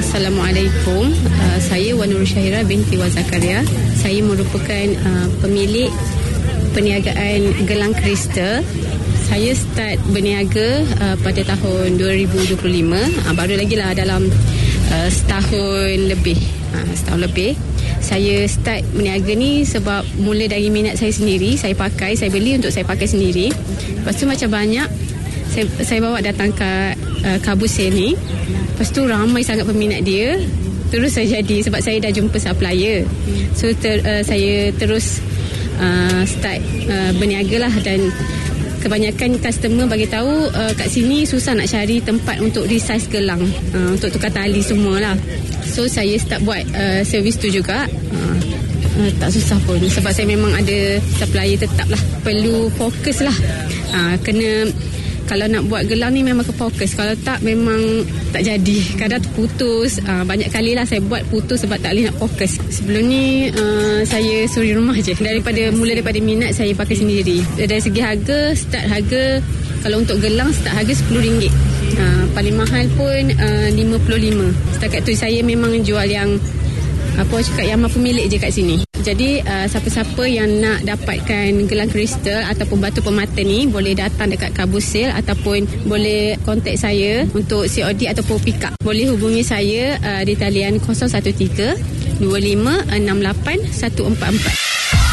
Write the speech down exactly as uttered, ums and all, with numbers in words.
Assalamualaikum. Uh, saya Wan Nur Syahira binti Wan Zakaria. Saya merupakan uh, pemilik perniagaan gelang kristal. Saya start berniaga uh, pada tahun dua ribu dua puluh lima. Uh, baru lagi lah dalam uh, setahun lebih. Uh, setahun lebih. Saya start berniaga ni sebab mula dari minat saya sendiri. Saya pakai, saya beli untuk saya pakai sendiri. Lepas tu macam banyak saya, saya bawa datang ke uh, Kabusel ni. Lepas tu ramai sangat peminat dia. Terus saya jadi sebab saya dah jumpa supplier. So ter, uh, saya terus uh, start uh, berniaga lah. Dan kebanyakan customer bagi tahu uh, kat sini susah nak cari tempat untuk resize gelang, uh, untuk tukar tali semualah. So saya start buat uh, servis tu juga. uh, uh, Tak susah pun sebab saya memang ada supplier tetap lah. Perlu fokus lah. uh, Kena, kalau nak buat gelang ni memang kefokus. Kalau tak memang tak jadi. Kadang terputus. uh, Banyak kali lah saya buat putus sebab tak boleh nak fokus. Sebelum ni uh, saya suri rumah je. Daripada Mula daripada minat saya pakai sendiri. Dari segi harga, start harga, kalau untuk gelang start harga sepuluh ringgit. uh, Paling mahal pun uh, lima puluh lima. Setakat tu saya memang jual yang apa cakap, yang mahu pemilik je kat sini. Jadi uh, siapa-siapa yang nak dapatkan gelang kristal ataupun batu permata ni boleh datang dekat Kabusel ataupun boleh kontak saya untuk C O D ataupun pick up. Boleh hubungi saya uh, di talian kosong satu tiga dua lima enam lapan satu empat empat.